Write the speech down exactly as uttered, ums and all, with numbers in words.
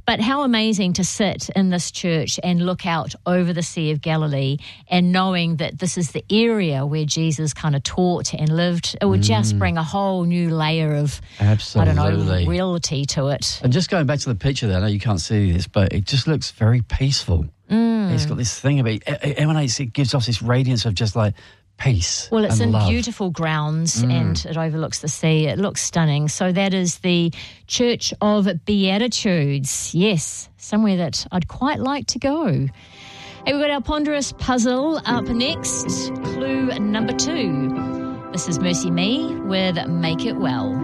But how amazing to sit in this church and look out over the Sea of Galilee and knowing that this is the area where Jesus kind of taught and lived. It would mm. just bring a whole new layer of, Absolutely. I don't know, reality to it. And just going back to the picture there, I know you can't see this, but it just looks very peaceful. Mm. It's got this thing about it, it emanates, it gives off this radiance of just like peace. Well, it's and in love. beautiful grounds Mm. and it overlooks the sea. It looks stunning. So that is the Church of Beatitudes. Yes, somewhere that I'd quite like to go. Hey, we've got our ponderous puzzle up next. Clue number two. This is Mercy Me with Make It Well.